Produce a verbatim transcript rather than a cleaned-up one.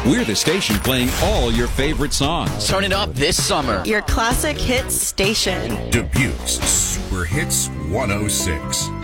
We're the station playing all your favorite songs. Turn it up this summer. Your classic hits station. Dubuque's Super Hits one oh six.